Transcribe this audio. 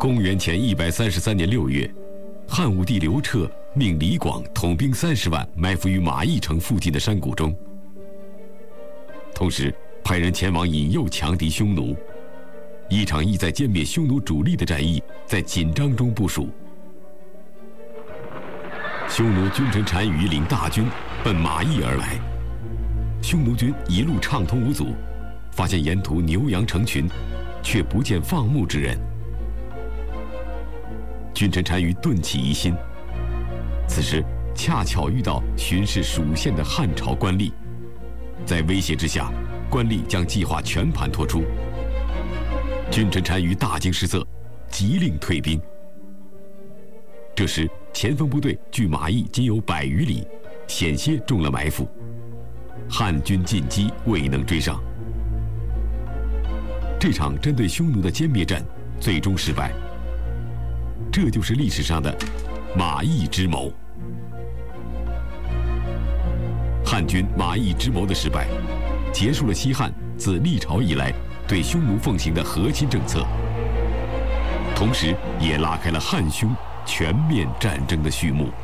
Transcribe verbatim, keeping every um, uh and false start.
公元前一百三十三年六月，汉武帝刘彻命李广统兵三十万埋伏于马邑城附近的山谷中，同时派人前往引诱强敌匈奴。一场意在歼灭匈奴主力的战役在紧张中部署。匈奴君臣单于领大军奔马邑而来，匈奴军一路畅通无阻，发现沿途牛羊成群，却不见放牧之人。君臣单于顿起疑心，此时恰巧遇到巡视蜀县的汉朝官吏，在威胁之下，官吏将计划全盘托出。君臣单于大惊失色，急令退兵。这时，前锋部队距马邑仅有百余里，险些中了埋伏，汉军进击未能追上。这场针对匈奴的歼灭战最终失败。这就是历史上的马邑之谋。汉军马邑之谋的失败，结束了西汉自历朝以来对匈奴奉行的和亲政策，同时也拉开了汉匈全面战争的序幕。